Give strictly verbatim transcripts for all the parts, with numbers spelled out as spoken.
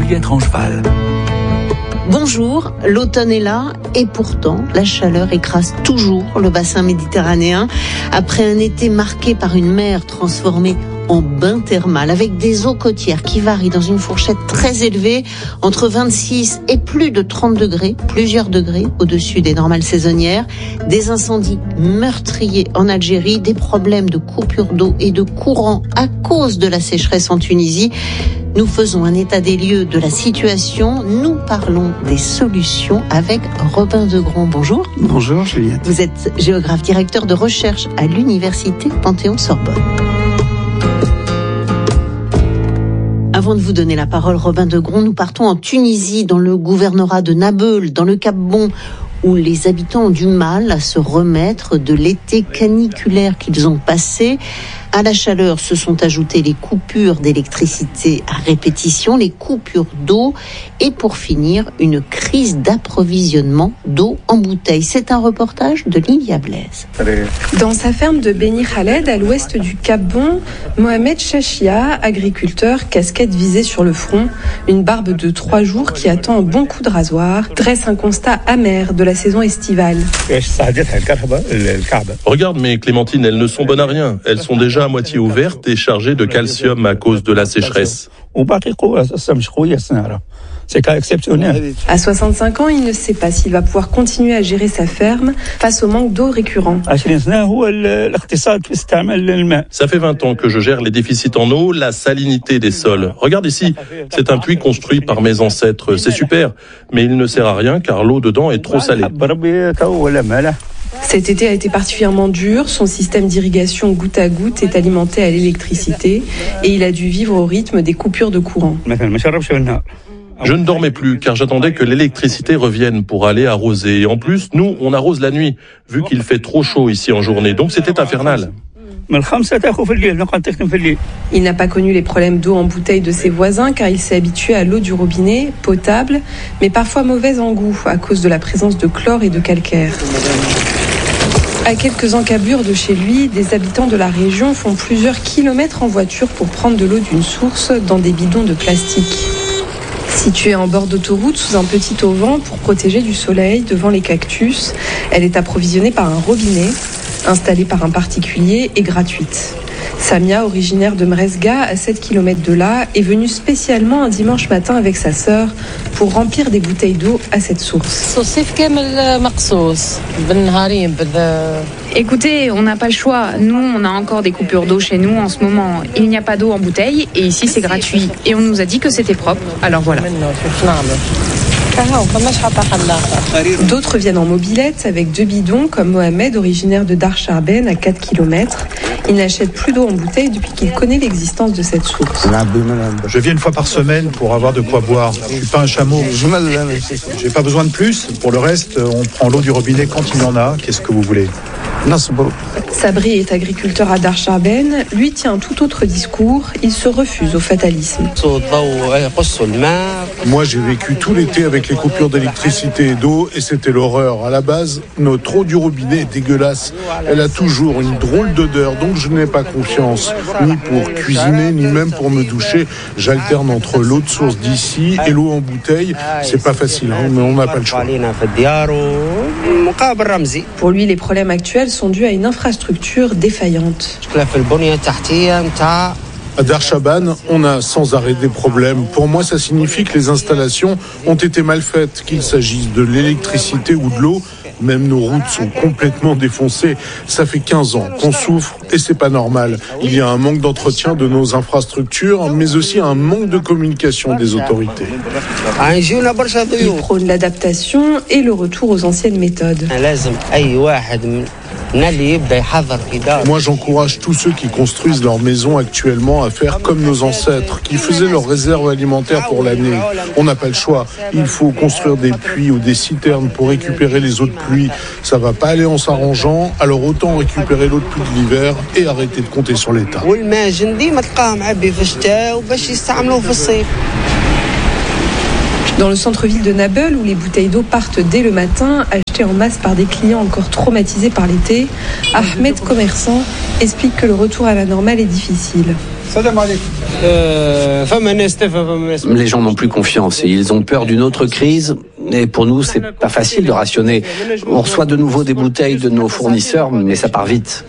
Juliette Rangeval. Bonjour, l'automne est là et pourtant la chaleur écrase toujours le bassin méditerranéen après un été marqué par une mer transformée en bain thermal avec des eaux côtières qui varient dans une fourchette très élevée entre vingt-six et plus de trente degrés, plusieurs degrés au-dessus des normales saisonnières, des incendies meurtriers en Algérie, des problèmes de coupure d'eau et de courant à cause de la sécheresse en Tunisie. Nous faisons un état des lieux de la situation. Nous parlons des solutions avec Robin Degron. Bonjour. Bonjour Juliette. Vous êtes géographe, directeur de recherche à l'université Panthéon-Sorbonne. Avant de vous donner la parole, Robin Degron, nous partons en Tunisie, dans le gouvernorat de Nabeul, dans le Cap Bon, où les habitants ont du mal à se remettre de l'été caniculaire qu'ils ont passé. À la chaleur se sont ajoutées les coupures d'électricité à répétition, les coupures d'eau et pour finir, une crise d'approvisionnement d'eau en bouteille. C'est un reportage de Lilia Blaise. Dans sa ferme de Beni Khaled, à l'ouest du Cap Bon, Mohamed Chachia, agriculteur, casquette visée sur le front, une barbe de trois jours qui attend un bon coup de rasoir, dresse un constat amer de la saison estivale. Regarde mes clémentines, elles ne sont bonnes à rien. Elles sont déjà à moitié ouvertes et chargées de calcium à cause de la sécheresse. C'est cas exceptionnel. À soixante-cinq ans, il ne sait pas s'il va pouvoir continuer à gérer sa ferme face au manque d'eau récurrent. Ça fait vingt ans que je gère les déficits en eau, la salinité des sols. Regarde ici, c'est un puits construit par mes ancêtres. C'est super, mais il ne sert à rien car l'eau dedans est trop salée. Cet été a été particulièrement dur. Son système d'irrigation goutte à goutte est alimenté à l'électricité et il a dû vivre au rythme des coupures de courant. Je ne dormais plus car j'attendais que l'électricité revienne pour aller arroser. Et en plus, nous, on arrose la nuit, vu qu'il fait trop chaud ici en journée. Donc c'était infernal. Il n'a pas connu les problèmes d'eau en bouteille de ses voisins car il s'est habitué à l'eau du robinet, potable, mais parfois mauvaise en goût à cause de la présence de chlore et de calcaire. À quelques encablures de chez lui, des habitants de la région font plusieurs kilomètres en voiture pour prendre de l'eau d'une source dans des bidons de plastique. Située en bord d'autoroute sous un petit auvent pour protéger du soleil devant les cactus, elle est approvisionnée par un robinet, installé par un particulier et gratuite. Samia, originaire de Mresga, à sept kilomètres de là, est venue spécialement un dimanche matin avec sa sœur pour remplir des bouteilles d'eau à cette source. Écoutez, on n'a pas le choix. Nous, on a encore des coupures d'eau chez nous en ce moment. Il n'y a pas d'eau en bouteille et ici c'est gratuit. Et on nous a dit que c'était propre, alors voilà. D'autres viennent en mobilette avec deux bidons, comme Mohamed, originaire de Dar Charben, à quatre kilomètres. Il n'achète plus d'eau en bouteille depuis qu'il connaît l'existence de cette source. Je viens une fois par semaine pour avoir de quoi boire. Je suis pas un chameau. J'ai pas besoin de plus. Pour le reste, on prend l'eau du robinet quand il y en a. Qu'est-ce que vous voulez ? Sabri est agriculteur à Dar Charben. Lui tient un tout autre discours. Il se refuse au fatalisme. Moi, j'ai vécu tout l'été avec les coupures d'électricité et d'eau et c'était l'horreur. À la base, notre eau du robinet est dégueulasse. Elle a toujours une drôle d'odeur, donc je n'ai pas confiance. Ni pour cuisiner, ni même pour me doucher. J'alterne entre l'eau de source d'ici et l'eau en bouteille. C'est pas facile, hein, mais on n'a pas le choix. Pour lui, les problèmes actuels sont dus à une infrastructure défaillante. À Dar Chaban, on a sans arrêt des problèmes. Pour moi, ça signifie que les installations ont été mal faites, qu'il s'agisse de l'électricité ou de l'eau. Même nos routes sont complètement défoncées. Ça fait quinze ans qu'on souffre et c'est pas normal. Il y a un manque d'entretien de nos infrastructures, mais aussi un manque de communication des autorités. Il prône l'adaptation et le retour aux anciennes méthodes. Moi, j'encourage tous ceux qui construisent leur maison actuellement à faire comme nos ancêtres, qui faisaient leurs réserves alimentaires pour l'année. On n'a pas le choix. Il faut construire des puits ou des citernes pour récupérer les eaux de pluie. Ça va pas aller en s'arrangeant, alors autant récupérer l'eau de pluie de l'hiver et arrêter de compter sur l'État. Dans le centre-ville de Nabeul, où les bouteilles d'eau partent dès le matin, achetées en masse par des clients encore traumatisés par l'été, Ahmed, commerçant, explique que le retour à la normale est difficile. Les gens n'ont plus confiance et ils ont peur d'une autre crise. Et pour nous, c'est pas facile de rationner. On reçoit de nouveau des bouteilles de nos fournisseurs, mais ça part vite.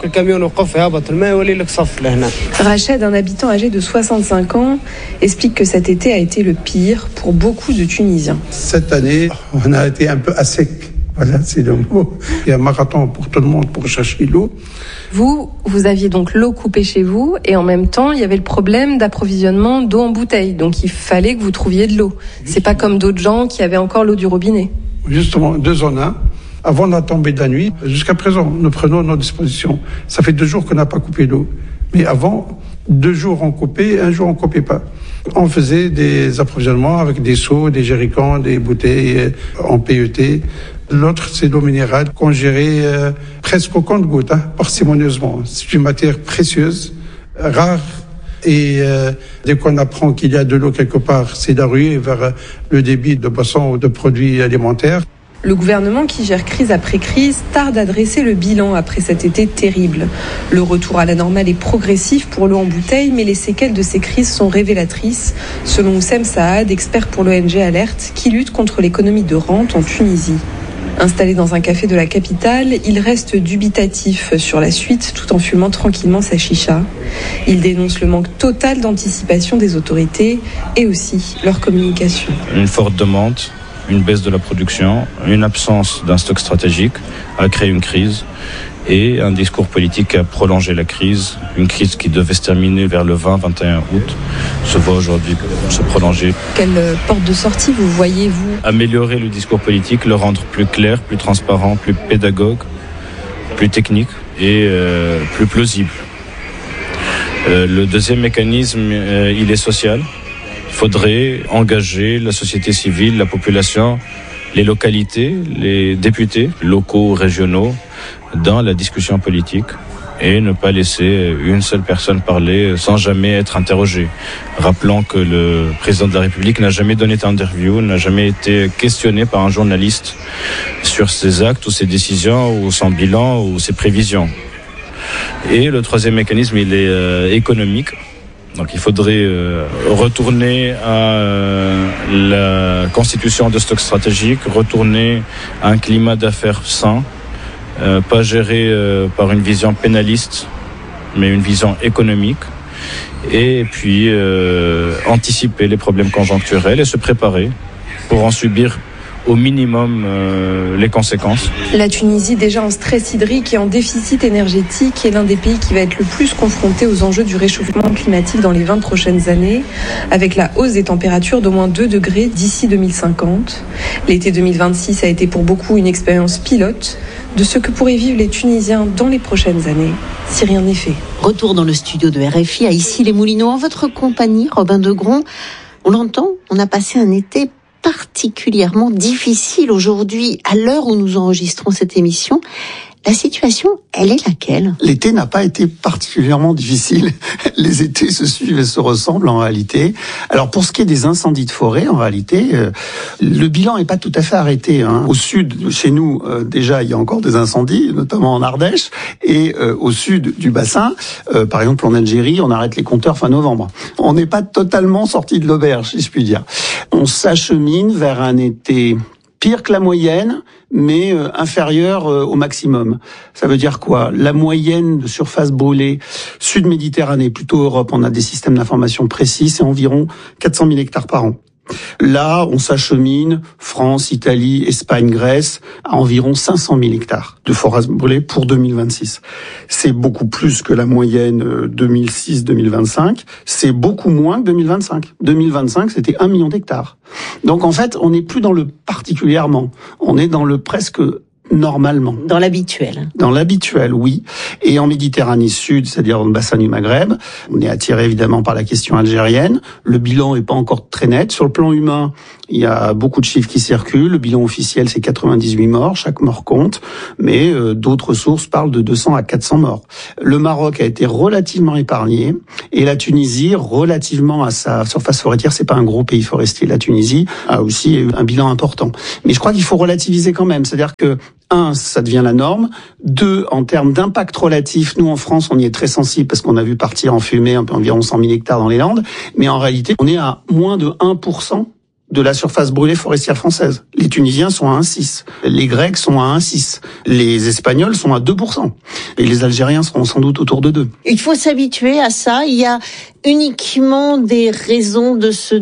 Rached, un habitant âgé de soixante-cinq ans, explique que cet été a été le pire pour beaucoup de Tunisiens. Cette année, on a été un peu à sec. Voilà, c'est le mot. Il y a un marathon pour tout le monde pour chercher l'eau. Vous, vous aviez donc l'eau coupée chez vous et en même temps, il y avait le problème d'approvisionnement d'eau en bouteille. Donc il fallait que vous trouviez de l'eau. C'est pas comme d'autres gens qui avaient encore l'eau du robinet. Justement, deux en un. Avant la tombée de la nuit, jusqu'à présent, nous prenons nos dispositions. Ça fait deux jours qu'on n'a pas coupé l'eau. Mais avant, deux jours on coupait, un jour on coupait pas. On faisait des approvisionnements avec des seaux, des jerrycans, des bouteilles en P E T. L'autre, c'est l'eau minérale qu'on gérait euh, presque au compte-gouttes, hein, parcimonieusement. C'est une matière précieuse, rare. Et euh, dès qu'on apprend qu'il y a de l'eau quelque part, c'est la ruée vers le débit de boissons ou de produits alimentaires. Le gouvernement qui gère crise après crise tarde à dresser le bilan après cet été terrible. Le retour à la normale est progressif pour l'eau en bouteille, mais les séquelles de ces crises sont révélatrices, selon Oussem Saad, expert pour l'O N G Alert, qui lutte contre l'économie de rente en Tunisie. Installé dans un café de la capitale, il reste dubitatif sur la suite tout en fumant tranquillement sa chicha. Il dénonce le manque total d'anticipation des autorités et aussi leur communication. Une forte demande, une baisse de la production, une absence d'un stock stratégique a créé une crise et un discours politique qui a prolongé la crise. Une crise qui devait se terminer vers le vingt vingt et un août se voit aujourd'hui se prolonger. Quelle porte de sortie vous voyez, vous ? Améliorer le discours politique, le rendre plus clair, plus transparent, plus pédagogue, plus technique et euh, plus plausible. Euh, le deuxième mécanisme, euh, il est social. Il faudrait engager la société civile, la population, les localités, les députés locaux, régionaux, dans la discussion politique et ne pas laisser une seule personne parler sans jamais être interrogée. Rappelons que le président de la République n'a jamais donné d'interview, n'a jamais été questionné par un journaliste sur ses actes ou ses décisions ou son bilan ou ses prévisions. Et le troisième mécanisme, il est euh, économique. Donc il faudrait euh, retourner à euh, la constitution de stocks stratégiques, retourner à un climat d'affaires sain, euh, pas géré euh, par une vision pénaliste, mais une vision économique, et puis euh, anticiper les problèmes conjoncturels et se préparer pour en subir au minimum euh, les conséquences. La Tunisie, déjà en stress hydrique et en déficit énergétique, est l'un des pays qui va être le plus confronté aux enjeux du réchauffement climatique dans les vingt prochaines années, avec la hausse des températures d'au moins deux degrés d'ici deux mille cinquante. L'été deux mille vingt-six a été pour beaucoup une expérience pilote de ce que pourraient vivre les Tunisiens dans les prochaines années, si rien n'est fait. Retour dans le studio de R F I à Issy-les-Moulineaux, en votre compagnie, Robin Degron. On l'entend, on a passé un été particulièrement difficile aujourd'hui, à l'heure où nous enregistrons cette émission. La situation, elle est laquelle ? L'été n'a pas été particulièrement difficile. Les étés se suivent et se ressemblent en réalité. Alors pour ce qui est des incendies de forêt, en réalité, euh, le bilan n'est pas tout à fait arrêté. Hein. Au sud, chez nous, euh, déjà, il y a encore des incendies, notamment en Ardèche, et euh, au sud du bassin, euh, par exemple en Algérie, on arrête les compteurs fin novembre. On n'est pas totalement sorti de l'auberge, si je puis dire. On s'achemine vers un été pire que la moyenne, mais euh, inférieur euh, au maximum. Ça veut dire quoi ? La moyenne de surface brûlée sud-Méditerranée, plutôt Europe, on a des systèmes d'information précis, c'est environ quatre cent mille hectares par an. Là, on s'achemine, France, Italie, Espagne, Grèce, à environ cinq cent mille hectares de forêts brûlées pour deux mille vingt-six. C'est beaucoup plus que la moyenne deux mille six deux mille vingt-cinq. C'est beaucoup moins que deux mille vingt-cinq. deux mille vingt-cinq, c'était un million d'hectares. Donc en fait, on n'est plus dans le particulièrement. On est dans le presque normalement. Dans l'habituel. Dans l'habituel, oui. Et en Méditerranée Sud, c'est-à-dire dans le bassin du Maghreb, on est attiré évidemment par la question algérienne. Le bilan est pas encore très net. Sur le plan humain, Il y a beaucoup de chiffres qui circulent. Le bilan officiel, c'est quatre-vingt-dix-huit morts. Chaque mort compte. Mais euh, d'autres sources parlent de deux cents à quatre cents morts. Le Maroc a été relativement épargné. Et la Tunisie, relativement à sa surface forestière, c'est pas un gros pays forestier. La Tunisie a aussi un bilan important. Mais je crois qu'il faut relativiser quand même. C'est-à-dire que un, ça devient la norme. Deux, en termes d'impact relatif, nous en France, on y est très sensible parce qu'on a vu partir en fumée environ cent mille hectares dans les Landes. Mais en réalité, on est à moins de un pour cent de la surface brûlée forestière française. Les Tunisiens sont à un virgule six. Les Grecs sont à un virgule six. Les Espagnols sont à deux pour cent. Et les Algériens seront sans doute autour de deux. Il faut s'habituer à ça. Il y a uniquement des raisons de se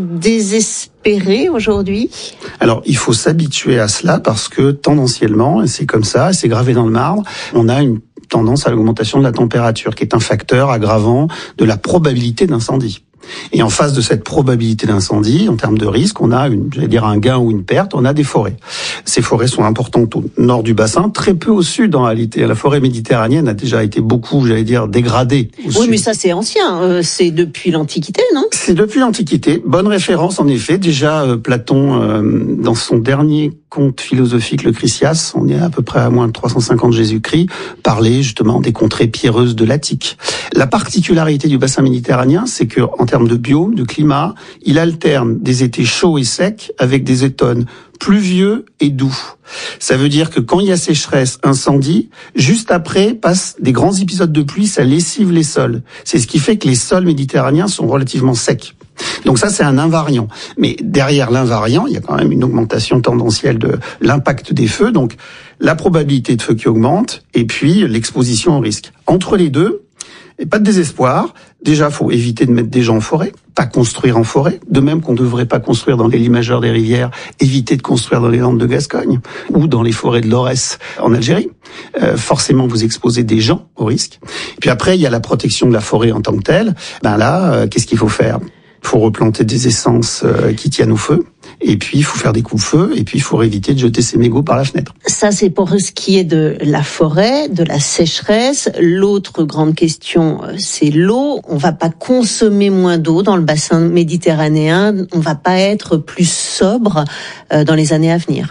désespérer aujourd'hui? Alors, il faut s'habituer à cela parce que tendanciellement, et c'est comme ça, c'est gravé dans le marbre, on a une tendance à l'augmentation de la température, qui est un facteur aggravant de la probabilité d'incendie. Et en face de cette probabilité d'incendie, en termes de risque, on a une, j'allais dire un gain ou une perte, on a des forêts. Ces forêts sont importantes au nord du bassin, très peu au sud en réalité. La forêt méditerranéenne a déjà été beaucoup, j'allais dire, dégradée. Oui, sud. mais ça c'est ancien, euh, c'est depuis l'Antiquité, non? C'est depuis l'Antiquité. Bonne référence en effet. Déjà, euh, Platon, euh, dans son dernier conte philosophique, le Chrysias, on est à peu près à moins de trois cent cinquante Jésus-Christ, parlait justement des contrées pierreuses de l'Attique. La particularité du bassin méditerranéen, c'est que en termes de biome, de climat, il alterne des étés chauds et secs avec des automnes pluvieux et doux. Ça veut dire que quand il y a sécheresse, incendie, juste après passent des grands épisodes de pluie, ça lessive les sols. C'est ce qui fait que les sols méditerranéens sont relativement secs. Donc ça, c'est un invariant. Mais derrière l'invariant, il y a quand même une augmentation tendancielle de l'impact des feux, donc la probabilité de feu qui augmente, et puis l'exposition au risque. Entre les deux, et pas de désespoir. Déjà, faut éviter de mettre des gens en forêt, pas construire en forêt. De même qu'on ne devrait pas construire dans les lits majeurs des rivières, éviter de construire dans les Landes de Gascogne ou dans les forêts de l'Aurès en Algérie. Euh, forcément, vous exposez des gens au risque. Et puis après, il y a la protection de la forêt en tant que telle. Ben là, euh, qu'est-ce qu'il faut faire ? Il faut replanter des essences euh, qui tiennent au feu. Et puis, il faut faire des coups-feu. Et puis, il faut éviter de jeter ses mégots par la fenêtre. Ça, c'est pour ce qui est de la forêt, de la sécheresse. L'autre grande question, c'est l'eau. On va pas consommer moins d'eau dans le bassin méditerranéen. On va pas être plus sobre euh, dans les années à venir.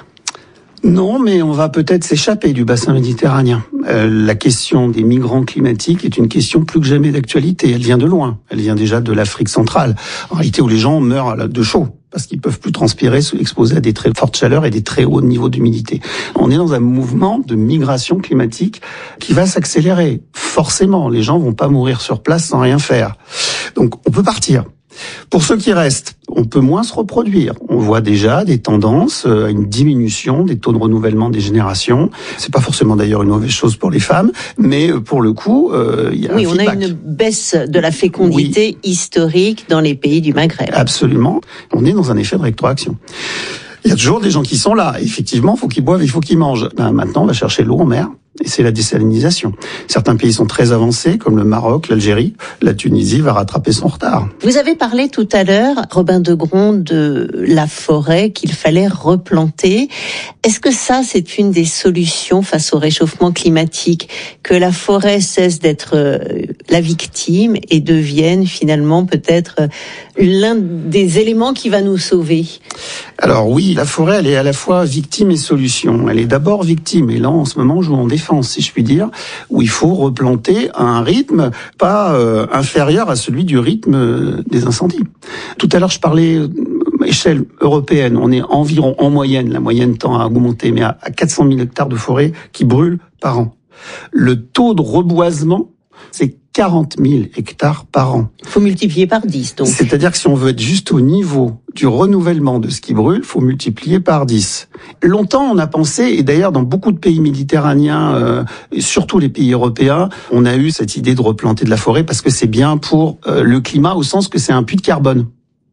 Non, mais on va peut-être s'échapper du bassin méditerranéen. Euh, la question des migrants climatiques est une question plus que jamais d'actualité. Elle vient de loin. Elle vient déjà de l'Afrique centrale. En réalité, où les gens meurent de chaud parce qu'ils peuvent plus transpirer, exposés à des très fortes chaleurs et des très hauts niveaux d'humidité. On est dans un mouvement de migration climatique qui va s'accélérer. Forcément, les gens vont pas mourir sur place sans rien faire. Donc, on peut partir. Pour ceux qui restent, on peut moins se reproduire. On voit déjà des tendances à une diminution des taux de renouvellement des générations. C'est pas forcément d'ailleurs une mauvaise chose pour les femmes, mais pour le coup, euh, il y a oui, un on feedback. a une baisse de la fécondité oui. historique dans les pays du Maghreb. Absolument. On est dans un effet de rétroaction. Il y a toujours des gens qui sont là. Effectivement, il faut qu'ils boivent, il faut qu'ils mangent. Ben, maintenant, on va chercher l'eau en mer. Et c'est la désalinisation. Certains pays sont très avancés, comme le Maroc, l'Algérie. La Tunisie va rattraper son retard. Vous avez parlé tout à l'heure, Robin Degron, de la forêt qu'il fallait replanter. Est-ce que ça, c'est une des solutions face au réchauffement climatique? Que la forêt cesse d'être la victime et devienne finalement peut-être l'un des éléments qui va nous sauver? Alors oui, la forêt, elle est à la fois victime et solution. Elle est d'abord victime, et là, en ce moment, on joue en défense, si je puis dire, où il faut replanter à un rythme pas euh, inférieur à celui du rythme euh, des incendies. Tout à l'heure, je parlais euh, échelle européenne. On est environ, en moyenne, la moyenne tend à augmenter, mais à, à quatre cent mille hectares de forêt qui brûlent par an. Le taux de reboisement, c'est quarante mille hectares par an. Il faut multiplier par dix, donc. C'est-à-dire que si on veut être juste au niveau du renouvellement de ce qui brûle, il faut multiplier par dix. Longtemps, on a pensé, et d'ailleurs dans beaucoup de pays méditerranéens, euh, et surtout les pays européens, on a eu cette idée de replanter de la forêt parce que c'est bien pour euh, le climat, au sens que c'est un puits de carbone.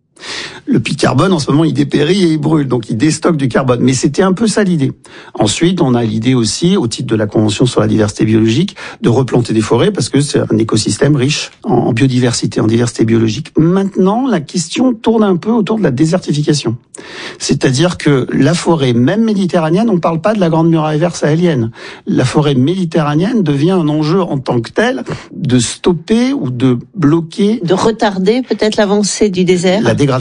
Le puits de carbone, en ce moment, il dépérit et il brûle, donc il déstocke du carbone. Mais c'était un peu ça l'idée. Ensuite, on a l'idée aussi, au titre de la Convention sur la diversité biologique, de replanter des forêts parce que c'est un écosystème riche en biodiversité, en diversité biologique. Maintenant, la question tourne un peu autour de la désertification. C'est-à-dire que la forêt, même méditerranéenne, on ne parle pas de la Grande Muraille Verte sahélienne. La forêt méditerranéenne devient un enjeu en tant que tel de stopper ou de bloquer... De retarder peut-être l'avancée du désert. La dégradation des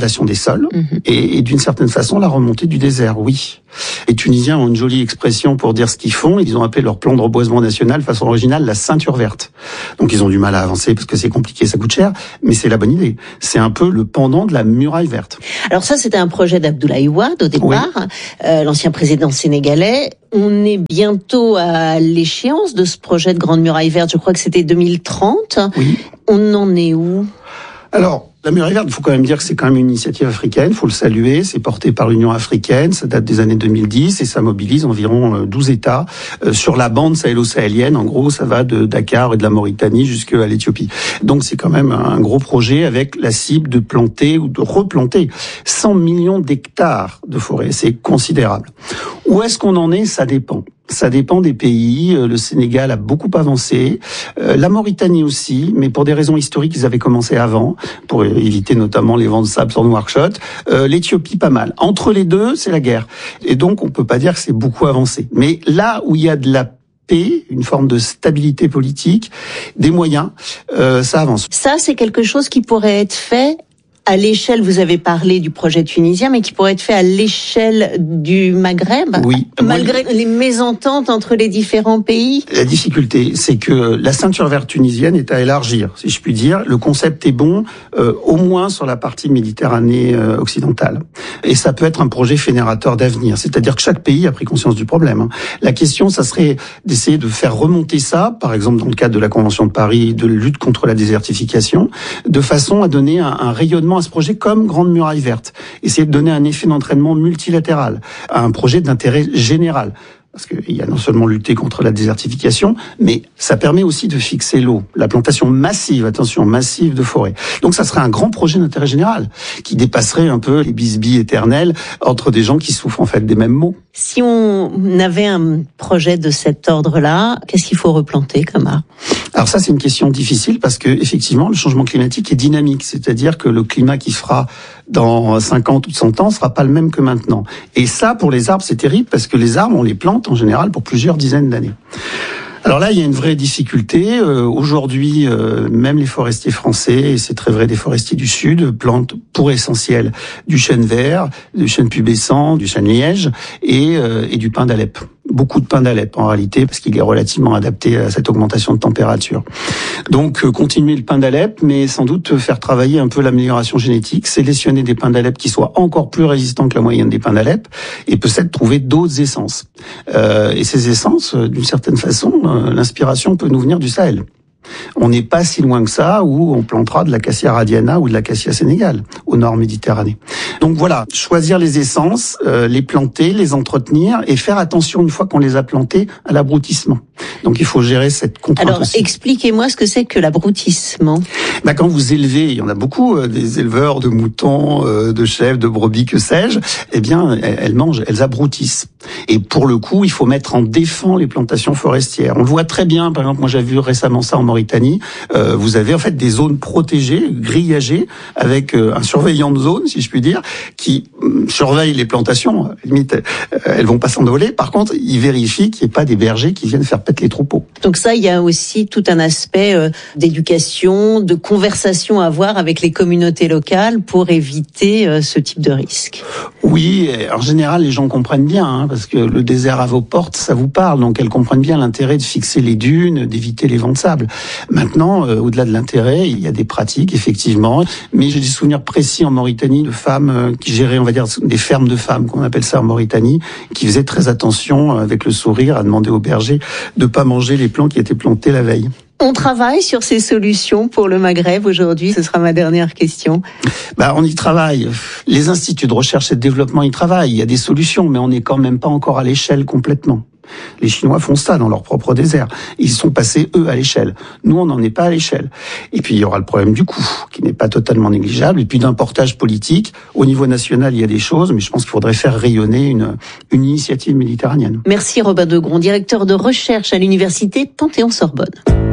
sols mmh. et, et d'une certaine façon la remontée du désert, oui. Les Tunisiens ont une jolie expression pour dire ce qu'ils font. Ils ont appelé leur plan de reboisement national de façon originale la ceinture verte. Donc ils ont du mal à avancer parce que c'est compliqué, ça coûte cher, mais c'est la bonne idée. C'est un peu le pendant de la muraille verte. Alors ça, c'était un projet d'Abdoulaye Wade au départ, oui. euh, l'ancien président sénégalais. On est bientôt à l'échéance de ce projet de Grande Muraille Verte. Je crois que c'était deux mille trente. Oui. On en est où ? Alors, la muraille verte, il faut quand même dire que c'est quand même une initiative africaine, il faut le saluer, c'est porté par l'Union africaine, ça date des années deux mille dix et ça mobilise environ douze États euh, sur la bande sahélo-sahélienne. En gros, ça va de Dakar et de la Mauritanie jusqu'à l'Éthiopie. Donc c'est quand même un gros projet avec la cible de planter ou de replanter cent millions d'hectares de forêt, c'est considérable. Où est-ce qu'on en est ? Ça dépend. Ça dépend des pays. Le Sénégal a beaucoup avancé, euh, la Mauritanie aussi, mais pour des raisons historiques, ils avaient commencé avant, pour éviter notamment les vents de sable sur Nouakchott. Euh, L'Éthiopie, pas mal. Entre les deux, c'est la guerre. Et donc, on peut pas dire que c'est beaucoup avancé. Mais là où il y a de la paix, une forme de stabilité politique, des moyens, euh, ça avance. Ça, c'est quelque chose qui pourrait être fait à l'échelle, vous avez parlé du projet tunisien, mais qui pourrait être fait à l'échelle du Maghreb, oui. malgré oui. les mésententes entre les différents pays. La difficulté, c'est que la ceinture verte tunisienne est à élargir, si je puis dire. Le concept est bon, euh, au moins sur la partie Méditerranée euh, occidentale. Et ça peut être un projet fédérateur d'avenir. C'est-à-dire que chaque pays a pris conscience du problème. Hein. La question, ça serait d'essayer de faire remonter ça, par exemple dans le cadre de la Convention de Paris, de lutte contre la désertification, de façon à donner un, un rayonnement à ce projet comme Grande Muraille Verte. Essayer de donner un effet d'entraînement multilatéral à un projet d'intérêt général. Parce qu'il y a non seulement lutter contre la désertification, mais ça permet aussi de fixer l'eau. La plantation massive, attention, massive de forêt. Donc ça serait un grand projet d'intérêt général, qui dépasserait un peu les bisbilles éternelles entre des gens qui souffrent en fait des mêmes maux. Si on avait un projet de cet ordre-là, qu'est-ce qu'il faut replanter comme arbre ? Alors ça, c'est une question difficile parce que effectivement, le changement climatique est dynamique. C'est-à-dire que le climat qui fera dans cinquante ou cent ans sera pas le même que maintenant. Et ça, pour les arbres, c'est terrible parce que les arbres, on les plante en général pour plusieurs dizaines d'années. Alors là, il y a une vraie difficulté. Euh, aujourd'hui, euh, même les forestiers français, et c'est très vrai des forestiers du Sud, plantent pour essentiel du chêne vert, du chêne pubescent, du chêne liège et, euh, et du pin d'Alep. Beaucoup de pin d'Alep en réalité, parce qu'il est relativement adapté à cette augmentation de température. Donc euh, continuer le pin d'Alep, mais sans doute faire travailler un peu l'amélioration génétique, sélectionner des pins d'Alep qui soient encore plus résistants que la moyenne des pins d'Alep, et peut-être trouver d'autres essences. Euh, et ces essences, d'une certaine façon, euh, l'inspiration peut nous venir du Sahel. On n'est pas si loin que ça où on plantera de l'acacia radiana ou de l'acacia sénégal au nord Méditerranée. Donc voilà, choisir les essences, euh, les planter, les entretenir et faire attention une fois qu'on les a plantées à l'abrutissement. Donc il faut gérer cette contrainte. Alors aussi. Expliquez-moi ce que c'est que l'abrutissement. Bah, quand vous élevez, il y en a beaucoup, euh, des éleveurs de moutons, euh, de chèvres, de brebis, que sais-je, eh bien elles, elles mangent, elles abrutissent. Et pour le coup, il faut mettre en défend les plantations forestières. On le voit très bien, par exemple, moi j'ai vu récemment ça en Mauritanie, euh, vous avez en fait des zones protégées, grillagées, avec euh, un surveillant de zone, si je puis dire, qui euh, surveille les plantations. Limite, euh, elles vont pas s'envoler. Par contre, il vérifie qu'il n'y ait pas des bergers qui viennent faire pète les troupeaux. Donc ça, il y a aussi tout un aspect euh, d'éducation, de conversation à avoir avec les communautés locales pour éviter euh, ce type de risque. Oui, en général, les gens comprennent bien, hein, parce que le désert à vos portes, ça vous parle, donc elles comprennent bien l'intérêt de fixer les dunes, d'éviter les vents de sable. Maintenant, euh, au-delà de l'intérêt, il y a des pratiques, effectivement, mais j'ai des souvenirs précis en Mauritanie de femmes euh, qui géraient, on va dire, des fermes de femmes, qu'on appelle ça en Mauritanie, qui faisaient très attention, avec le sourire, à demander aux bergers de pas manger les plants qui étaient plantés la veille. On travaille sur ces solutions pour le Maghreb aujourd'hui. Ce sera ma dernière question. Bah, on y travaille. Les instituts de recherche et de développement y travaillent. Il y a des solutions, mais on n'est quand même pas encore à l'échelle complètement. Les Chinois font ça dans leur propre désert. Ils sont passés, eux, à l'échelle. Nous, on n'en est pas à l'échelle. Et puis, il y aura le problème du coût, qui n'est pas totalement négligeable. Et puis, d'un portage politique. Au niveau national, il y a des choses, mais je pense qu'il faudrait faire rayonner une, une initiative méditerranéenne. Merci Robin Degron, directeur de recherche à l'université Panthéon-Sorbonne.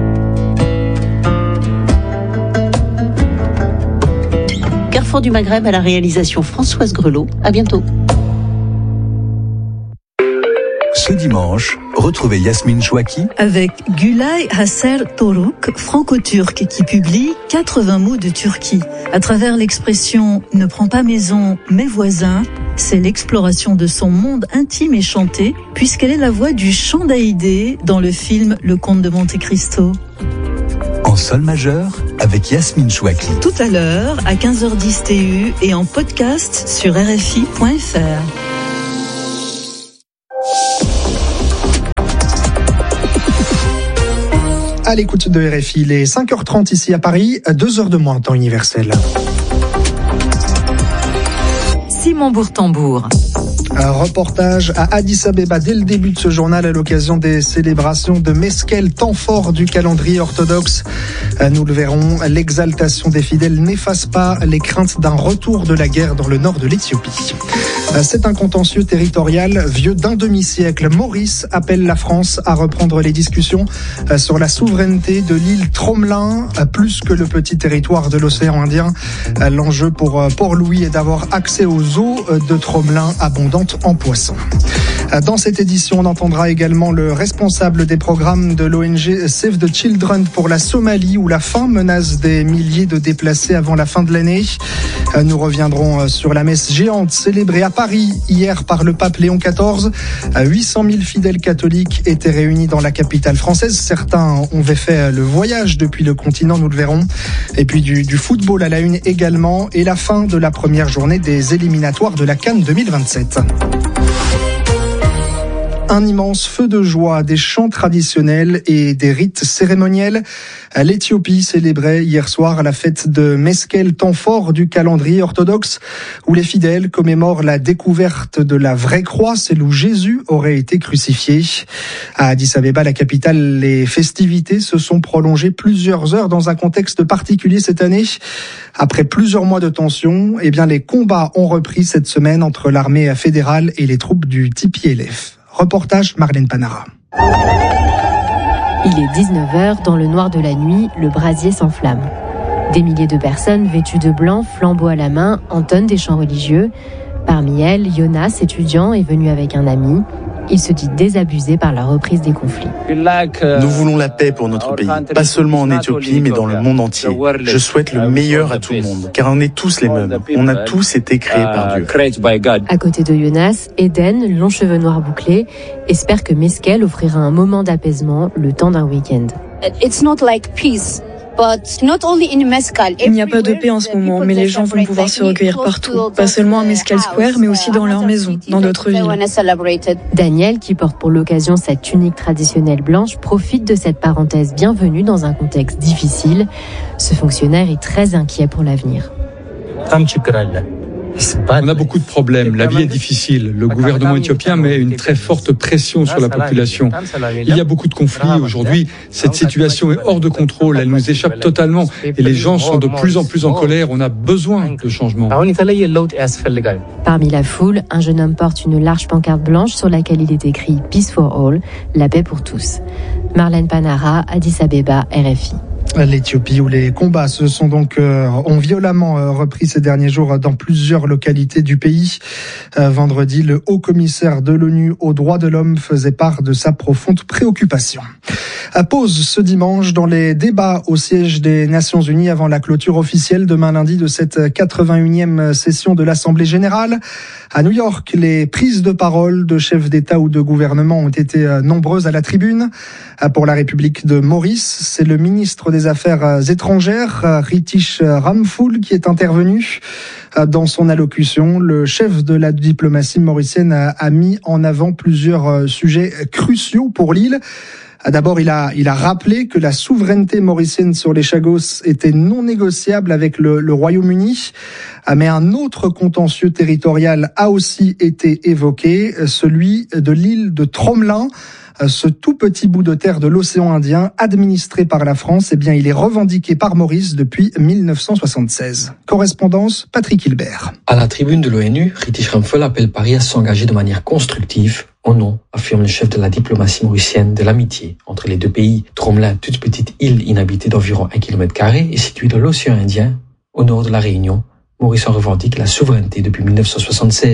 Carrefour du Maghreb à la réalisation Françoise Grelot. À bientôt. Ce dimanche, Retrouvez Yasmine Chouaki avec Gülay Hasser Toruk, franco-turc, qui publie quatre-vingts mots de Turquie. À travers l'expression « ne prends pas maison, mais voisin », c'est l'exploration de son monde intime et chanté, puisqu'elle est la voix du chant d'Haïdé dans le film Le Comte de Monte Cristo. En sol majeur, avec Yasmine Chouaki. Tout à l'heure, à quinze heures dix T U et en podcast sur R F I point F R. À l'écoute de R F I, il est cinq heures trente ici à Paris, deux heures de moins en temps universel. Simon Bourtambour. Un reportage à Addis Abeba dès le début de ce journal à l'occasion des célébrations de Meskel, temps fort du calendrier orthodoxe. Nous le verrons, l'exaltation des fidèles n'efface pas les craintes d'un retour de la guerre dans le nord de l'Éthiopie. C'est un contentieux territorial vieux d'un demi-siècle. Maurice appelle la France à reprendre les discussions sur la souveraineté de l'île Tromelin, plus que le petit territoire de l'océan Indien. L'enjeu pour Port-Louis est d'avoir accès aux eaux de Tromelin abondantes en poissons. Dans cette édition, on entendra également le responsable des programmes de l'O N G Save the Children pour la Somalie, où la faim menace des milliers de déplacés avant la fin de l'année. Nous reviendrons sur la messe géante célébrée à Paris hier par le pape Léon quatorze. huit cent mille fidèles catholiques étaient réunis dans la capitale française. Certains ont fait le voyage depuis le continent, nous le verrons. Et puis du, du football à la une également, et la fin de la première journée des éliminatoires de la CAN deux mille vingt-sept. Un immense feu de joie, des chants traditionnels et des rites cérémoniels. L'Éthiopie célébrait hier soir la fête de Meskel, temps fort du calendrier orthodoxe, où les fidèles commémorent la découverte de la vraie croix, celle où Jésus aurait été crucifié. À Addis Abeba, la capitale, les festivités se sont prolongées plusieurs heures dans un contexte particulier cette année. Après plusieurs mois de tension, eh bien, les combats ont repris cette semaine entre l'armée fédérale et les troupes du T P L F. Reportage Marlène Panara. Il est dix-neuf heures, dans le noir de la nuit, le brasier s'enflamme. Des milliers de personnes vêtues de blanc, flambeaux à la main, entonnent des chants religieux. Parmi elles, Jonas, étudiant, est venu avec un ami. Il se dit désabusé par la reprise des conflits. Nous voulons la paix pour notre pays, pas seulement en Éthiopie, mais dans le monde entier. Je souhaite le meilleur à tout le monde, car on est tous les mêmes. On a tous été créés par Dieu. À côté de Jonas, Eden, long cheveux noirs bouclés, espère que Meskel offrira un moment d'apaisement le temps d'un week-end. It's not like peace. Il n'y a pas de paix en ce moment, mais les gens vont pouvoir se recueillir partout, pas seulement à Meskel Square, mais aussi dans leurs maisons, dans d'autres villes. Daniel, qui porte pour l'occasion cette tunique traditionnelle blanche, profite de cette parenthèse bienvenue dans un contexte difficile. Ce fonctionnaire est très inquiet pour l'avenir. On a beaucoup de problèmes, la vie est difficile. Le gouvernement éthiopien met une très forte pression sur la population. Il y a beaucoup de conflits aujourd'hui. Cette situation est hors de contrôle, elle nous échappe totalement. Et les gens sont de plus en plus en colère. On a besoin de changement. Parmi la foule, un jeune homme porte une large pancarte blanche sur laquelle il est écrit « Peace for all », la paix pour tous. Marlène Panara, Addis Abeba, R F I. L'Éthiopie, où les combats se sont donc euh, ont violemment euh, repris ces derniers jours dans plusieurs localités du pays. Euh, vendredi, le haut-commissaire de l'ONU aux droits de l'homme faisait part de sa profonde préoccupation. À pause ce dimanche dans les débats au siège des Nations Unies avant la clôture officielle demain lundi de cette quatre-vingt-unième session de l'Assemblée générale. À New York, les prises de parole de chefs d'État ou de gouvernement ont été nombreuses à la tribune. Pour la République de Maurice, c'est le ministre des Affaires étrangères, Ritish Ramphul, qui est intervenu. Dans son allocution, le chef de la diplomatie mauricienne a mis en avant plusieurs sujets cruciaux pour l'île. D'abord, il a, il a rappelé que la souveraineté mauricienne sur les Chagos était non négociable avec le, le Royaume-Uni. Mais un autre contentieux territorial a aussi été évoqué, celui de l'île de Tromelin. Ce tout petit bout de terre de l'océan Indien, administré par la France, eh bien, il est revendiqué par Maurice depuis mille neuf cent soixante-seize. Correspondance, Patrick Hilbert. À la tribune de l'ONU, Ritish Ramphul appelle Paris à s'engager de manière constructive au nom, affirme le chef de la diplomatie mauricienne, de l'amitié entre les deux pays. Tromelin, toute petite île inhabitée d'environ un kilomètre carré, est située dans l'océan Indien, au nord de la Réunion. Maurice en revendique la souveraineté depuis mille neuf cent soixante-seize.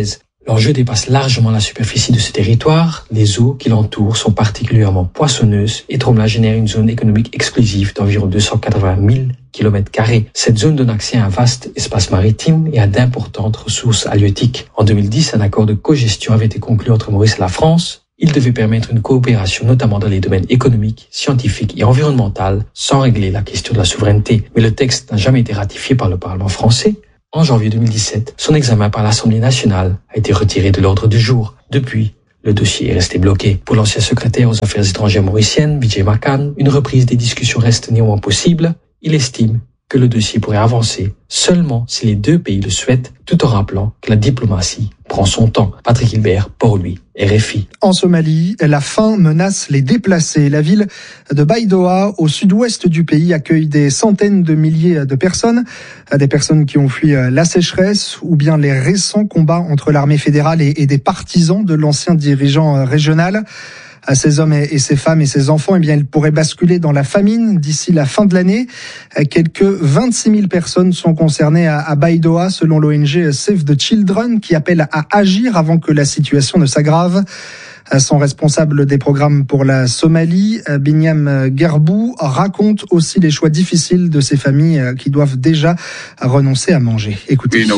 Leur jeu dépasse largement la superficie de ce territoire. Les eaux qui l'entourent sont particulièrement poissonneuses et Tromla génère une zone économique exclusive d'environ deux cent quatre-vingt mille kilomètres carrés. Cette zone donne accès à un vaste espace maritime et à d'importantes ressources halieutiques. En deux mille dix, un accord de cogestion avait été conclu entre Maurice et la France. Il devait permettre une coopération notamment dans les domaines économiques, scientifiques et environnementaux sans régler la question de la souveraineté. Mais le texte n'a jamais été ratifié par le Parlement français. En janvier deux mille dix-sept, son examen par l'Assemblée nationale a été retiré de l'ordre du jour. Depuis, le dossier est resté bloqué. Pour l'ancien secrétaire aux affaires étrangères mauriciennes, Vijay Makan, une reprise des discussions reste néanmoins possible. Il estime que le dossier pourrait avancer seulement si les deux pays le souhaitent, tout en rappelant que la diplomatie prend son temps. Patrick Hilbert, Port-Louis, R F I. En Somalie, la faim menace les déplacés. La ville de Baidoa, au sud-ouest du pays, accueille des centaines de milliers de personnes. Des personnes qui ont fui la sécheresse ou bien les récents combats entre l'armée fédérale et des partisans de l'ancien dirigeant régional. À ces hommes et ces femmes et ces enfants, eh bien, ils pourraient basculer dans la famine d'ici la fin de l'année. Quelques vingt-six mille personnes sont concernées à, à Baidoa, selon l'O N G Save the Children, qui appelle à agir avant que la situation ne s'aggrave. Son responsable des programmes pour la Somalie, Binyam Gerbou, raconte aussi les choix difficiles de ces familles qui doivent déjà renoncer à manger. Écoutez.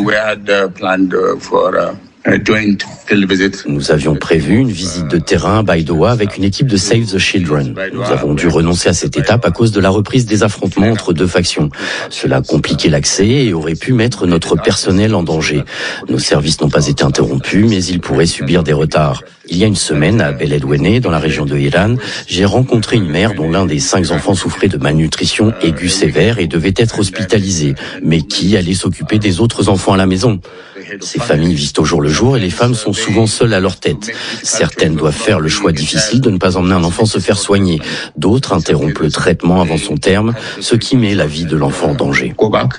Nous avions prévu une visite de terrain à Baidoa avec une équipe de Save the Children. Nous avons dû renoncer à cette étape à cause de la reprise des affrontements entre deux factions. Cela compliquait l'accès et aurait pu mettre notre personnel en danger. Nos services n'ont pas été interrompus, mais ils pourraient subir des retards. Il y a une semaine, à Beledweyne, dans la région de Iran, j'ai rencontré une mère dont l'un des cinq enfants souffrait de malnutrition aiguë sévère et devait être hospitalisé, mais qui allait s'occuper des autres enfants à la maison. Ces familles vivent au jour le jour et les femmes sont souvent seules à leur tête. Certaines doivent faire le choix difficile de ne pas emmener un enfant se faire soigner. D'autres interrompent le traitement avant son terme, ce qui met la vie de l'enfant en danger.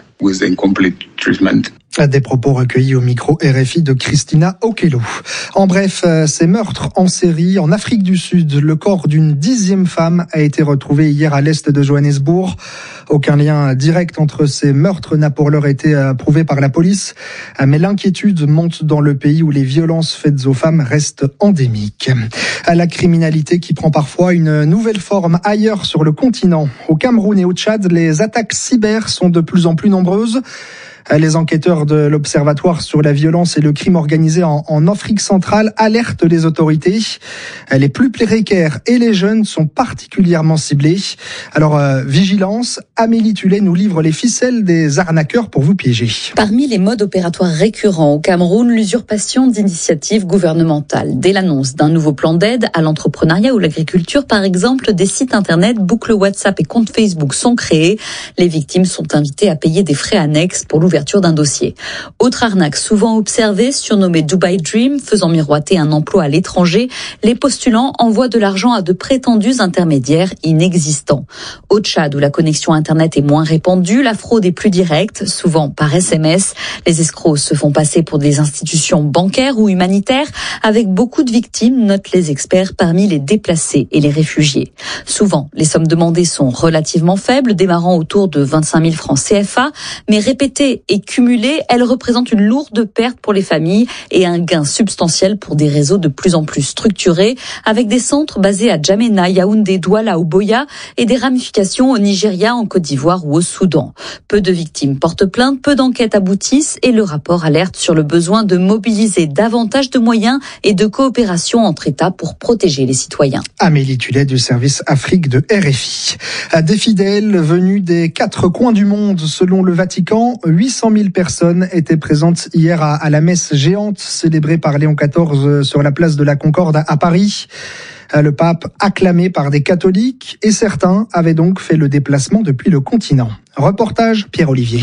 Des propos recueillis au micro R F I de Christina Okello. En bref, ces meurtres en série en Afrique du Sud. Le corps d'une dixième femme a été retrouvé hier à l'est de Johannesburg. Aucun lien direct entre ces meurtres n'a pour l'heure été prouvé par la police. Mais l'inquiétude monte dans le pays où les violences faites aux femmes restent endémiques. La criminalité qui prend parfois une nouvelle forme ailleurs sur le continent. Au Cameroun et au Tchad, les attaques cyber sont de plus en plus nombreuses. Les enquêteurs de l'Observatoire sur la violence et le crime organisé en, en Afrique centrale alertent les autorités. Les plus précaires et les jeunes sont particulièrement ciblés. Alors, euh, vigilance, Amélie Tullet nous livre les ficelles des arnaqueurs pour vous piéger. Parmi les modes opératoires récurrents au Cameroun, l'usurpation d'initiatives gouvernementales. Dès l'annonce d'un nouveau plan d'aide à l'entrepreneuriat ou l'agriculture, par exemple, des sites internet, boucles WhatsApp et comptes Facebook sont créés. Les victimes sont invitées à payer des frais annexes pour l'ouverture d'un dossier. Autre arnaque souvent observée, surnommée Dubai Dream, faisant miroiter un emploi à l'étranger, les postulants envoient de l'argent à de prétendus intermédiaires inexistants. Au Tchad, où la connexion Internet est moins répandue, la fraude est plus directe, souvent par S M S. Les escrocs se font passer pour des institutions bancaires ou humanitaires, avec beaucoup de victimes, notent les experts, parmi les déplacés et les réfugiés. Souvent, les sommes demandées sont relativement faibles, démarrant autour de vingt-cinq mille francs C F A, mais répétées et cumulées, elles représentent une lourde perte pour les familles et un gain substantiel pour des réseaux de plus en plus structurés, avec des centres basés à Djamena, Yaoundé, Douala ou Boya et des ramifications au Nigeria, en Côte d'Ivoire ou au Soudan. Peu de victimes portent plainte, peu d'enquêtes aboutissent et le rapport alerte sur le besoin de mobiliser davantage de moyens et de coopération entre États pour protéger les citoyens. Amélie Tullet du service Afrique de R F I. Des fidèles venus des quatre coins du monde, selon le Vatican, huit cent mille personnes étaient présentes hier à, à la messe géante célébrée par Léon quatorze sur la place de la Concorde à, à Paris. Le pape acclamé par des catholiques et certains avaient donc fait le déplacement depuis le continent. Reportage Pierre-Olivier.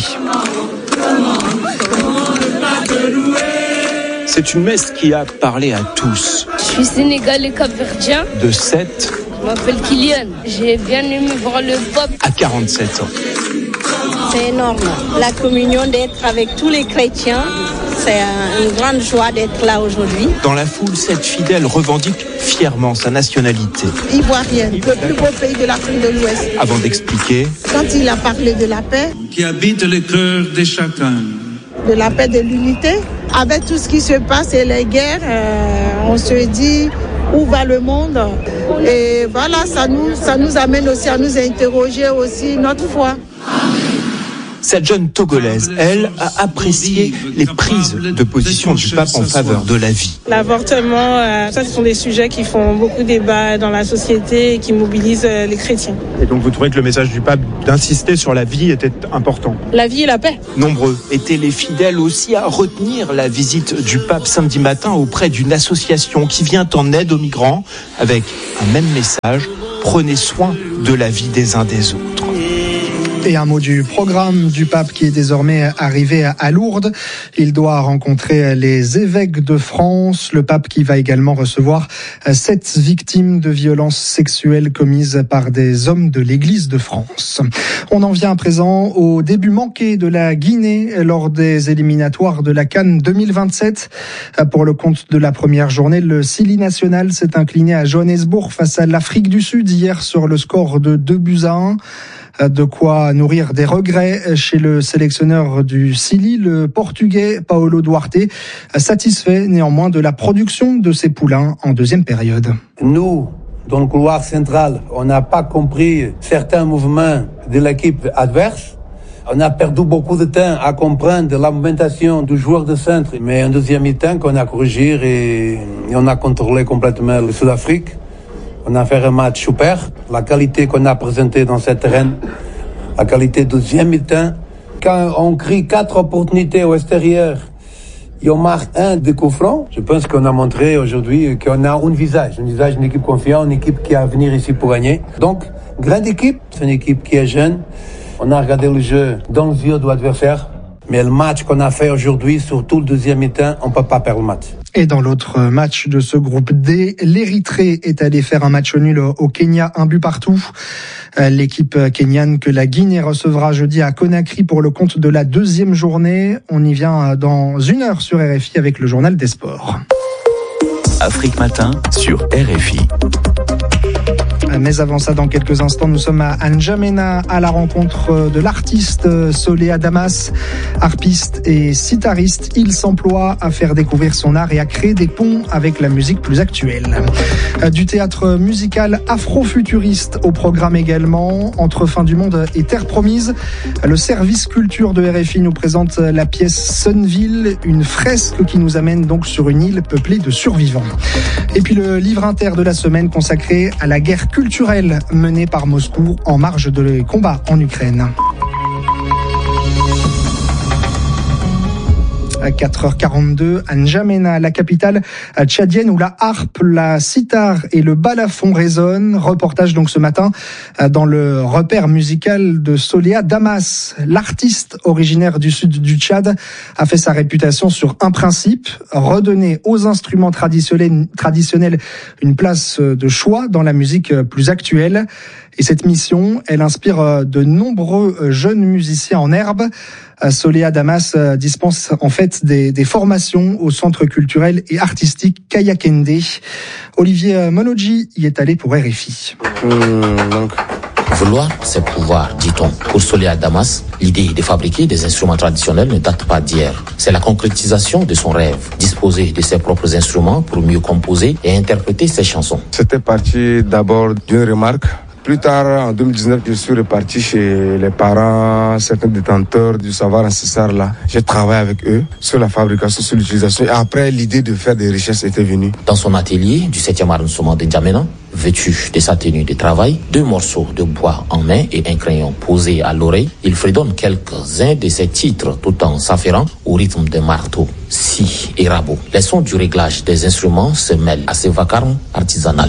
C'est une messe qui a parlé à tous. Je suis sénégalais capverdien. De sept Je m'appelle Kylian. J'ai bien aimé voir le pape. À quarante-sept ans. C'est énorme. La communion, d'être avec tous les chrétiens, c'est une grande joie d'être là aujourd'hui. Dans la foule, cette fidèle revendique fièrement sa nationalité. Ivoirienne, le plus beau pays de l'Afrique de l'Ouest. Avant d'expliquer, quand il a parlé de la paix, qui habite le cœur de chacun, de la paix, de l'unité, Avec tout ce qui se passe et les guerres, euh, on se dit où va le monde. Et voilà, ça nous, ça nous amène aussi à nous interroger aussi notre foi. Cette jeune Togolaise, elle, a apprécié les prises de position du pape en faveur de la vie. L'avortement, euh, ça ce sont des sujets qui font beaucoup débat dans la société et qui mobilisent euh, les chrétiens. Et donc vous trouvez que le message du pape d'insister sur la vie était important? La vie et la paix. Nombreux étaient les fidèles aussi à retenir la visite du pape samedi matin auprès d'une association qui vient en aide aux migrants avec un même message: prenez soin de la vie des uns des autres. Et un mot du programme du pape qui est désormais arrivé à Lourdes. Il doit rencontrer les évêques de France. Le pape qui va également recevoir sept victimes de violences sexuelles commises par des hommes de l'Église de France. On en vient à présent au début manqué de la Guinée lors des éliminatoires de la CAN deux mille vingt-sept. Pour le compte de la première journée, le Sili national s'est incliné à Johannesburg face à l'Afrique du Sud hier sur le score de deux buts à un. De quoi nourrir des regrets chez le sélectionneur du Sili, le Portugais Paulo Duarte, satisfait néanmoins de la production de ses poulains en deuxième période. Nous, dans le couloir central, on n'a pas compris certains mouvements de l'équipe adverse. On a perdu beaucoup de temps à comprendre la mobilisation du joueur de centre, mais en deuxième mi-temps, qu'on a corrigé et, et on a contrôlé complètement le Sud-Afrique. On a fait un match super. La qualité qu'on a présentée dans cette terrain, la qualité du deuxième mi-temps. Quand on crée quatre opportunités au extérieur et on marque un de coup franc, je pense qu'on a montré aujourd'hui qu'on a un visage, un visage d'une équipe confiante, une équipe qui a à venir ici pour gagner. Donc, grande équipe, c'est une équipe qui est jeune. On a regardé le jeu dans les yeux de l'adversaire. Mais le match qu'on a fait aujourd'hui, surtout le deuxième mi-temps, on ne peut pas perdre le match. Et dans l'autre match de ce groupe D, l'Érythrée est allée faire un match nul au Kenya, un but partout. L'équipe kenyane que la Guinée recevra jeudi à Conakry pour le compte de la deuxième journée. On y vient dans une heure sur R F I avec le journal des sports. Afrique Matin sur R F I. Mais avant ça, dans quelques instants, nous sommes à N'Djamena à la rencontre de l'artiste Soléa Damas, harpiste et sitariste. Il s'emploie à faire découvrir son art et à créer des ponts avec la musique plus actuelle. Du théâtre musical afro-futuriste au programme également. Entre Fin du Monde et Terre Promise, le service culture de R F I nous présente la pièce Sunville, une fresque qui nous amène donc sur une île peuplée de survivants. Et puis le livre inter de la semaine consacré à la guerre culturelle menée par Moscou en marge de combats en Ukraine. À quatre heures quarante-deux, à N'Djamena, la capitale tchadienne où la harpe, la sitar et le balafon résonnent. Reportage donc ce matin dans le repère musical de Soléa Damas. L'artiste originaire du sud du Tchad a fait sa réputation sur un principe, redonner aux instruments traditionnels, traditionnels une place de choix dans la musique plus actuelle. Et cette mission, elle inspire de nombreux jeunes musiciens en herbe. Soléa Damas dispense en fait des, des formations au centre culturel et artistique Kayakende. Olivier Monoji y est allé pour R F I. Mmh, donc. Vouloir, c'est pouvoir, dit-on. Pour Soléa Damas, l'idée de fabriquer des instruments traditionnels ne date pas d'hier. C'est la concrétisation de son rêve, disposer de ses propres instruments pour mieux composer et interpréter ses chansons. C'était parti d'abord d'une remarque. Plus tard, en deux mille dix-neuf, je suis reparti chez les parents, certains détenteurs du savoir ancestral là. J'ai travaillé avec eux sur la fabrication, sur l'utilisation. Et après, l'idée de faire des recherches était venue. Dans son atelier du septième arrondissement de N'Djamena, vêtu de sa tenue de travail, deux morceaux de bois en main et un crayon posé à l'oreille, il fredonne quelques-uns de ses titres tout en s'affairant au rythme de marteau, scie et rabot. Les sons du réglage des instruments se mêlent à ce vacarme artisanal.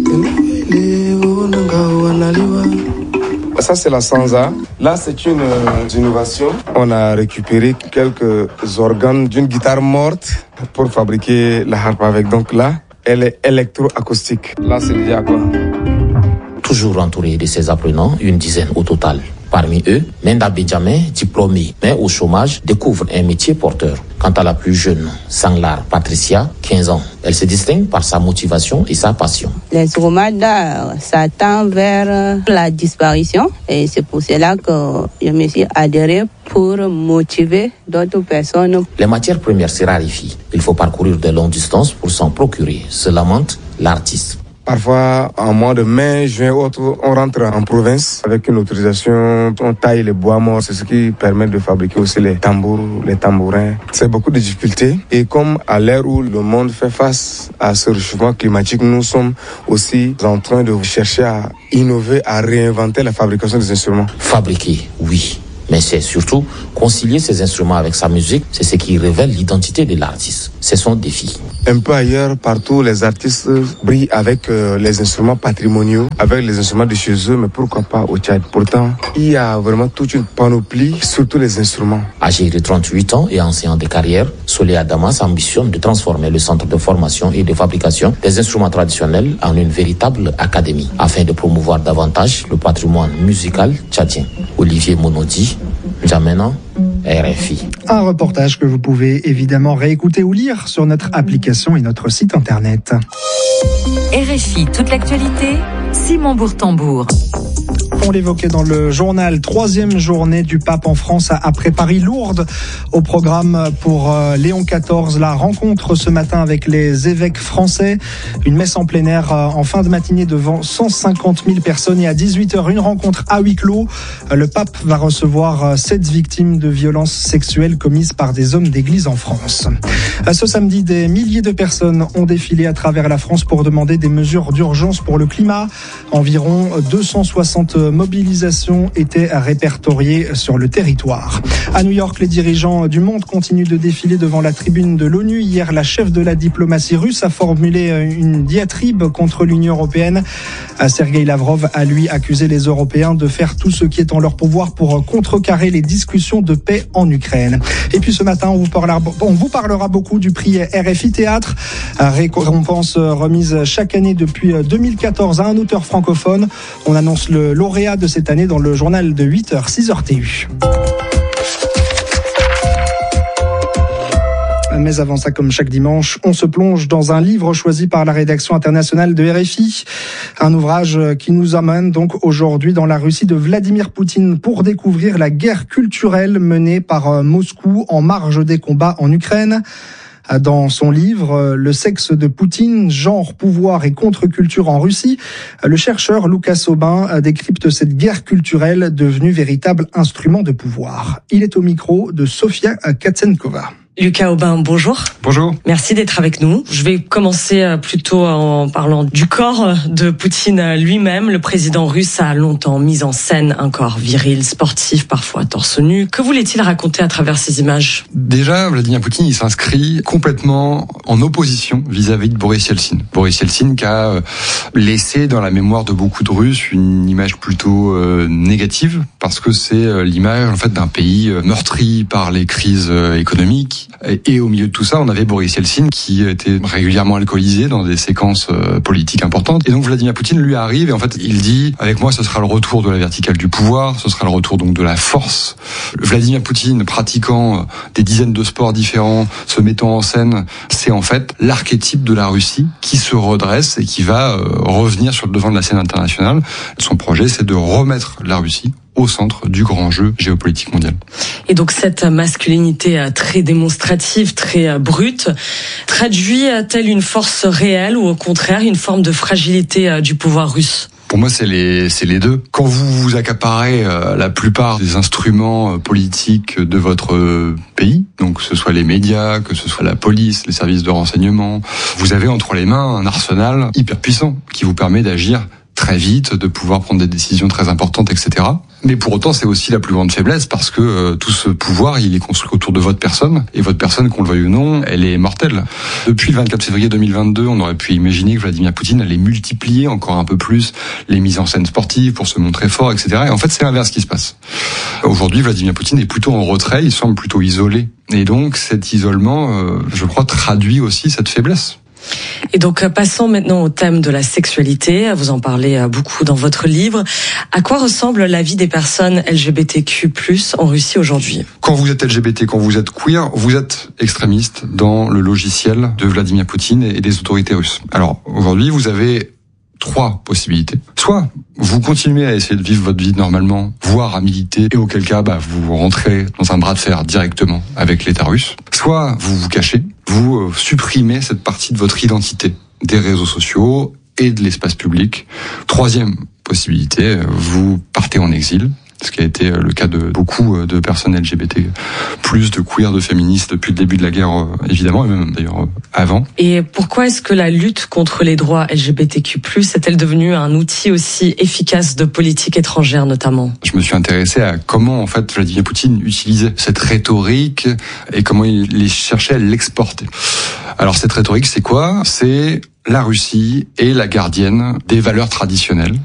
Ça, c'est la sansa. Là, c'est une euh, innovation. On a récupéré quelques organes d'une guitare morte pour fabriquer la harpe avec. Donc là, elle est électroacoustique. Là, c'est le diaquois. Toujours entouré de ses apprenants, une dizaine au total. Parmi eux, Menda Benjamin, diplômé mais au chômage, découvre un métier porteur. Quant à la plus jeune, Sanglar Patricia, quinze ans, elle se distingue par sa motivation et sa passion. L'instrument d'art, ça tend vers la disparition et c'est pour cela que je me suis adhérée pour motiver d'autres personnes. Les matières premières se raréfient. Il faut parcourir de longues distances pour s'en procurer, se lamente l'artiste. Parfois, en mois de mai, juin, autre, on rentre en province avec une autorisation, on taille les bois morts, c'est ce qui permet de fabriquer aussi les tambours, les tambourins. C'est beaucoup de difficultés. Et comme à l'ère où le monde fait face à ce réchauffement climatique, nous sommes aussi en train de chercher à innover, à réinventer la fabrication des instruments. Fabriquer, oui. Mais c'est surtout concilier ces instruments avec sa musique, c'est ce qui révèle l'identité de l'artiste. C'est son défi. Un peu ailleurs, partout, les artistes brillent avec euh, les instruments patrimoniaux, avec les instruments de chez eux, mais pourquoi pas au Tchad? Pourtant, il y a vraiment toute une panoplie sur tous les instruments. Âgé de trente-huit ans et enseignant de carrière, Solé Adamas ambitionne de transformer le centre de formation et de fabrication des instruments traditionnels en une véritable académie, afin de promouvoir davantage le patrimoine musical tchadien. Olivier Monodi, N'Djamena, R F I. Un reportage que vous pouvez évidemment réécouter ou lire sur notre application et notre site internet. R F I, toute l'actualité, Simon Bourtambour. On l'évoquait dans le journal, troisième journée du pape en France après Paris, Lourdes. Au programme pour Léon quatorze, la rencontre ce matin avec les évêques français. Une messe en plein air en fin de matinée devant cent cinquante mille personnes et à dix-huit heures, une rencontre à huis clos. Le pape va recevoir sept victimes de violences sexuelles commises par des hommes d'église en France. Ce samedi, des milliers de personnes ont défilé à travers la France pour demander des mesures d'urgence pour le climat. Environ deux cent soixante mobilisations étaient répertoriées sur le territoire. À New York, les dirigeants du monde continuent de défiler devant la tribune de l'ONU. Hier, la chef de la diplomatie russe a formulé une diatribe contre l'Union européenne. Sergueï Lavrov a lui accusé les Européens de faire tout ce qui est en leur pouvoir pour contrecarrer les discussions de paix en Ukraine. Et puis ce matin, on vous parlera, on vous parlera beaucoup du prix R F I Théâtre, récompense remise chaque année depuis deux mille quatorze à un auteur francophone. On annonce le lauréat de cette année dans le journal de huit heures, six heures T U. Mais avant ça, comme chaque dimanche, on se plonge dans un livre choisi par la rédaction internationale de R F I. Un ouvrage qui nous amène donc aujourd'hui dans la Russie de Vladimir Poutine pour découvrir la guerre culturelle menée par Moscou en marge des combats en Ukraine. Dans son livre « Le sexe de Poutine, genre, pouvoir et contre-culture en Russie », le chercheur Lucas Aubin décrypte cette guerre culturelle devenue véritable instrument de pouvoir. Il est au micro de Sofia Katsenkova. Lucas Aubin, bonjour. Bonjour. Merci d'être avec nous. Je vais commencer plutôt en parlant du corps de Poutine lui-même. Le président russe a longtemps mis en scène un corps viril, sportif, parfois torse nu. Que voulait-il raconter à travers ces images ? Déjà, Vladimir Poutine, il s'inscrit complètement en opposition vis-à-vis de Boris Yeltsin. Boris Yeltsin qui a laissé dans la mémoire de beaucoup de Russes une image plutôt euh, négative, parce que c'est l'image en fait d'un pays meurtri par les crises économiques. Et au milieu de tout ça, on avait Boris Yeltsin qui était régulièrement alcoolisé dans des séquences politiques importantes. Et donc Vladimir Poutine lui arrive et en fait il dit, avec moi ce sera le retour de la verticale du pouvoir, ce sera le retour donc de la force. Vladimir Poutine pratiquant des dizaines de sports différents, se mettant en scène, c'est en fait l'archétype de la Russie qui se redresse et qui va revenir sur le devant de la scène internationale. Son projet, c'est de remettre la Russie au centre du grand jeu géopolitique mondial. Et donc cette masculinité très démonstrative, très brute, traduit-elle une force réelle ou au contraire une forme de fragilité du pouvoir russe ? Pour moi, c'est les, c'est les deux. Quand vous vous accaparez euh, la plupart des instruments euh, politiques de votre euh, pays, donc que ce soit les médias, que ce soit la police, les services de renseignement, vous avez entre les mains un arsenal hyper puissant qui vous permet d'agir très vite, de pouvoir prendre des décisions très importantes, et cetera. Mais pour autant, c'est aussi la plus grande faiblesse parce que euh, tout ce pouvoir, il est construit autour de votre personne. Et votre personne, qu'on le veuille ou non, elle est mortelle. Depuis le vingt-quatre février deux mille vingt-deux, on aurait pu imaginer que Vladimir Poutine allait multiplier encore un peu plus les mises en scène sportives pour se montrer fort, et cetera. Et en fait, c'est l'inverse qui se passe. Aujourd'hui, Vladimir Poutine est plutôt en retrait, il semble plutôt isolé. Et donc, cet isolement, euh, je crois, traduit aussi cette faiblesse. Et donc, passons maintenant au thème de la sexualité. Vous en parlez beaucoup dans votre livre. À quoi ressemble la vie des personnes L G B T Q plus, en Russie aujourd'hui? Quand vous êtes L G B T, quand vous êtes queer, vous êtes extrémiste dans le logiciel de Vladimir Poutine et des autorités russes. Alors, aujourd'hui, vous avez trois possibilités. Soit vous continuez à essayer de vivre votre vie normalement, voire à militer, et auquel cas bah, vous rentrez dans un bras de fer directement avec l'État russe. Soit vous vous cachez, vous euh, supprimez cette partie de votre identité des réseaux sociaux et de l'espace public. Troisième possibilité, vous partez en exil, ce qui a été le cas de beaucoup de personnes L G B T, plus de queer, de féministes depuis le début de la guerre, évidemment, et même d'ailleurs avant. Et pourquoi est-ce que la lutte contre les droits L G B T Q plus, est-elle devenue un outil aussi efficace de politique étrangère notamment? Je me suis intéressé à comment en fait Vladimir Poutine utilisait cette rhétorique et comment il cherchait à l'exporter. Alors cette rhétorique, c'est quoi? C'est la Russie est la gardienne des valeurs traditionnelles.